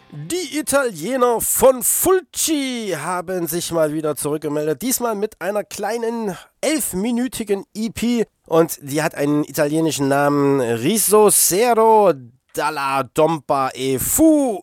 Die Italiener von Fulci haben sich mal wieder zurückgemeldet. Diesmal mit einer kleinen 11-minütigen EP und die hat einen italienischen Namen: Risosero dalla Dompa e fu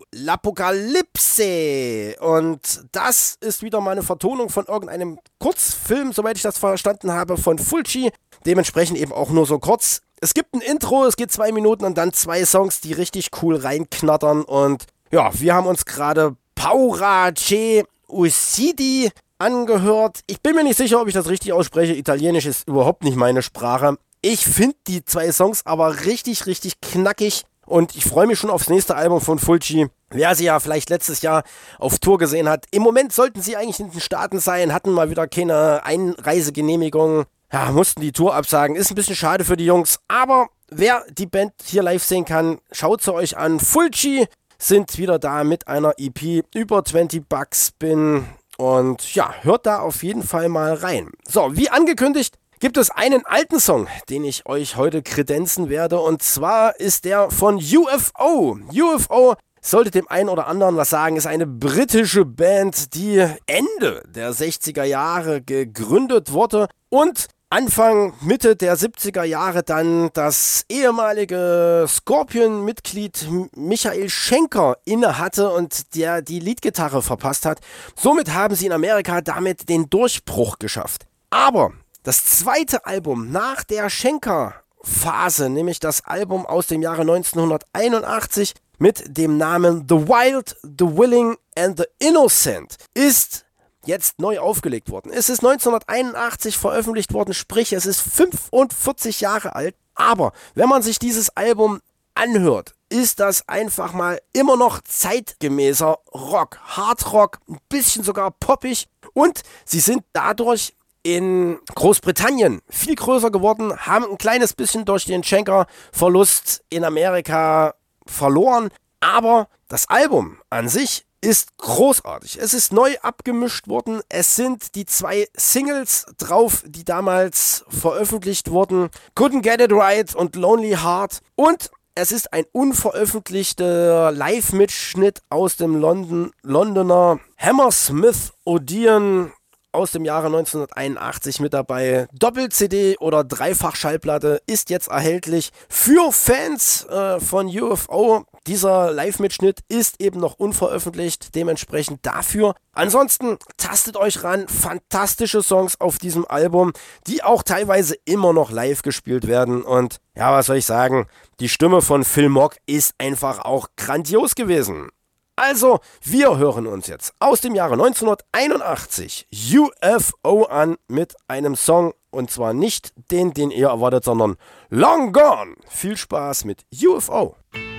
l'Apocalypse. Und das ist wieder mal eine Vertonung von irgendeinem Kurzfilm, soweit ich das verstanden habe, von Fulci. Dementsprechend eben auch nur so kurz. Es gibt ein Intro, es geht 2 Minuten und dann 2 Songs, die richtig cool reinknattern. Und ja, wir haben uns gerade Paura che Uccidi angehört. Ich bin mir nicht sicher, ob ich das richtig ausspreche. Italienisch ist überhaupt nicht meine Sprache. Ich finde die 2 Songs aber richtig, richtig knackig. Und ich freue mich schon aufs nächste Album von Fulci. Wer sie ja vielleicht letztes Jahr auf Tour gesehen hat. Im Moment sollten sie eigentlich in den Staaten sein, hatten mal wieder keine Einreisegenehmigung. Ja, mussten die Tour absagen. Ist ein bisschen schade für die Jungs. Aber wer die Band hier live sehen kann, schaut sie euch an. Fulci sind wieder da mit einer EP. Über 20 Bucks Spin. Und ja, hört da auf jeden Fall mal rein. So, wie angekündigt, gibt es einen alten Song, den ich euch heute kredenzen werde. Und zwar ist der von UFO. UFO sollte dem einen oder anderen was sagen, ist eine britische Band, die Ende der 60er Jahre gegründet wurde und Anfang, Mitte der 70er Jahre dann das ehemalige Scorpion-Mitglied Michael Schenker innehatte und der die Leadgitarre verpasst hat. Somit haben sie in Amerika damit den Durchbruch geschafft. Aber das zweite Album nach der Schenker-Phase, nämlich das Album aus dem Jahre 1981 mit dem Namen The Wild, The Willing and The Innocent, ist jetzt neu aufgelegt worden. Es ist 1981 veröffentlicht worden, sprich es ist 45 Jahre alt. Aber wenn man sich dieses Album anhört, ist das einfach mal immer noch zeitgemäßer Rock, Hardrock, ein bisschen sogar poppig. Und sie sind dadurch in Großbritannien viel größer geworden, haben ein kleines bisschen durch den Schenker-Verlust in Amerika verloren. Aber das Album an sich ist großartig. Es ist neu abgemischt worden. Es sind die 2 Singles drauf, die damals veröffentlicht wurden. Couldn't Get It Right und Lonely Heart. Und es ist ein unveröffentlichter Live-Mitschnitt aus dem Londoner Hammersmith Odeon aus dem Jahre 1981 mit dabei. Doppel-CD oder Dreifach-Schallplatte ist jetzt erhältlich für Fans von UFO. Dieser Live-Mitschnitt ist eben noch unveröffentlicht, dementsprechend dafür. Ansonsten tastet euch ran, fantastische Songs auf diesem Album, die auch teilweise immer noch live gespielt werden. Und ja, was soll ich sagen, die Stimme von Phil Mogg ist einfach auch grandios gewesen. Also, wir hören uns jetzt aus dem Jahre 1981 UFO an mit einem Song, und zwar nicht den ihr erwartet, sondern Long Gone. Viel Spaß mit UFO.